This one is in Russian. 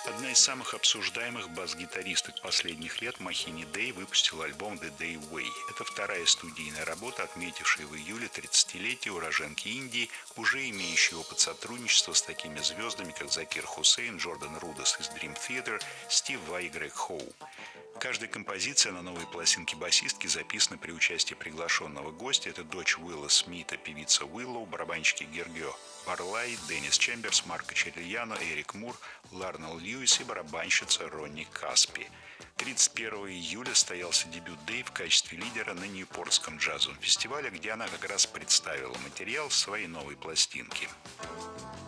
Одна из самых обсуждаемых бас-гитаристок последних лет, Махини Дэй, выпустила альбом «The Day Way». Это вторая студийная работа, отметившая в июле 30-летие уроженки Индии, уже имеющей опыт сотрудничества с такими звездами, как Закир Хусейн, Джордан Рудес из Dream Theater, Стив Vai и Грег Хоу. Каждая композиция на новой пластинке басистки записана при участии приглашенного гостя. Это дочь Уилла Смита, певица Уиллоу, барабанщики Гергио Барлай, Деннис Чемберс, Марко Челияно, Эрик Мур, Ларнелл Льюис и барабанщица Ронни Каспи. 31 июля состоялся дебют Дэй в качестве лидера на Ньюпортском джазовом фестивале, где она как раз представила материал своей новой пластинки.